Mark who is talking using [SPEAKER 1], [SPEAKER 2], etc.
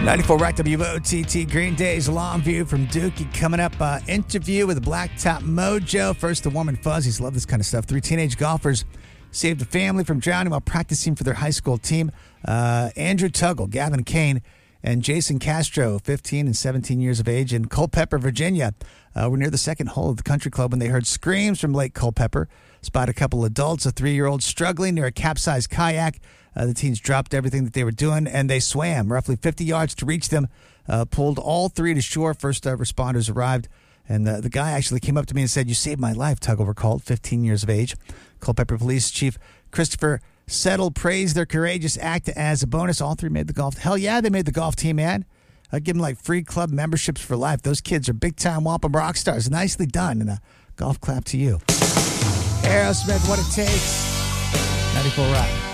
[SPEAKER 1] 94 Rock WOTT, Green Day's Long View from Dookie. Coming up, interview with Blacktop Mojo. First, the Warm and Fuzzies. Love this kind of stuff. 3 teenage golfers saved a family from drowning while practicing for their high school team. Andrew Tuggle, Gavin Kane, and Jason Castro, 15 and 17 years of age, in Culpeper, Virginia. Were near the second hole of the country club when they heard screams from Lake Culpeper. Spotted a couple adults, a 3-year-old struggling near a capsized kayak. The teens dropped everything that they were doing, and they swam roughly 50 yards to reach them, pulled all 3 to shore. First responders arrived, and the guy actually came up to me and said, "You saved my life," Tuggle recalled, 15 years of age. Culpeper Police Chief Christopher Settle praised their courageous act as a bonus. All 3 made the golf. Hell yeah, they made the golf team, man. I'd give them like free club memberships for life. Those kids are big-time wampum rock stars. Nicely done, and a golf clap to you. Aerosmith, What It Takes. 94 Rock.